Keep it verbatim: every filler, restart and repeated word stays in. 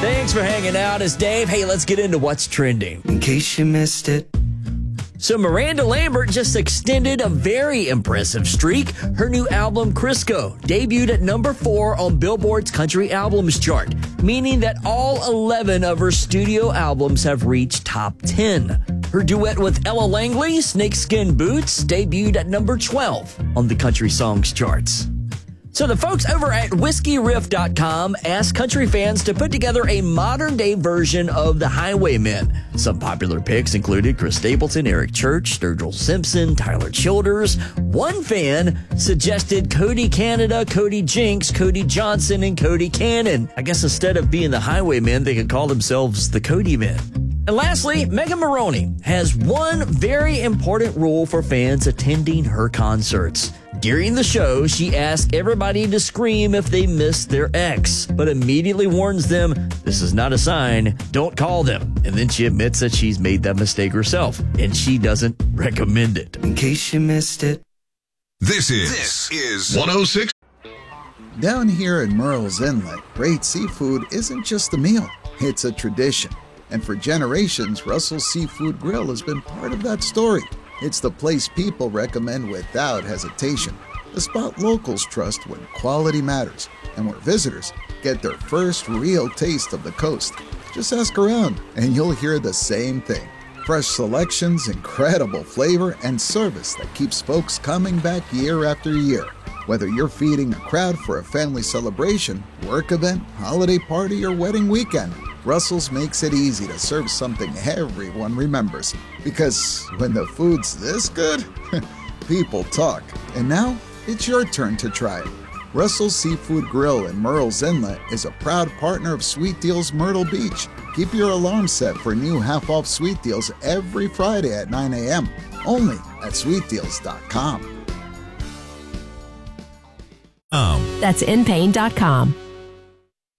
Thanks for hanging out. It's Dave. Hey, let's get into what's trending. In case you missed it. So Miranda Lambert just extended a very impressive streak. Her new album, Crisco, debuted at number four on Billboard's Country Albums chart, meaning that all eleven of her studio albums have reached top ten. Her duet with Ella Langley, Snakeskin Boots, debuted at number twelve on the Country Songs charts. So the folks over at whiskey riff dot com asked country fans to put together a modern-day version of the Highwaymen. Some popular picks included Chris Stapleton, Eric Church, Sturgill Simpson, Tyler Childers. One fan suggested Cody Canada, Cody Jinks, Cody Johnson, and Cody Cannon. I guess instead of being the Highwaymen, they could call themselves the Cody Men. And lastly, Megan Maroney has one very important rule for fans attending her concerts. During the show, she asks everybody to scream if they miss their ex, but immediately warns them, this is not a sign, don't call them. And then she admits that she's made that mistake herself, and she doesn't recommend it. In case you missed it. This is, this is one oh six. Down here in Murrells Inlet, great seafood isn't just a meal, it's a tradition. And for generations, Russell's Seafood Grill has been part of that story. It's the place people recommend without hesitation, the spot locals trust when quality matters, and where visitors get their first real taste of the coast. Just ask around, and you'll hear the same thing. Fresh selections, incredible flavor, and service that keeps folks coming back year after year. Whether you're feeding a crowd for a family celebration, work event, holiday party, or wedding weekend, Russell's makes it easy to serve something everyone remembers. Because when the food's this good, people talk. And now, it's your turn to try it. Russell's Seafood Grill in Murrells Inlet is a proud partner of Sweet Deals Myrtle Beach. Keep your alarm set for new half-off Sweet Deals every Friday at nine a.m. Only at sweet deals dot com. That's in pain dot com.